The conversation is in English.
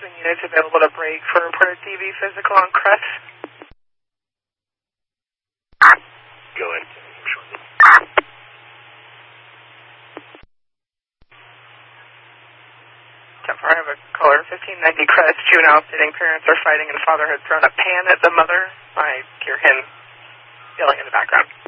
Housing units available to break for reported DV physical on Crest. Go in. I have a caller, 1590 Crest, juvenile stating parents are fighting and father had thrown a pan at the mother. I hear him yelling in the background.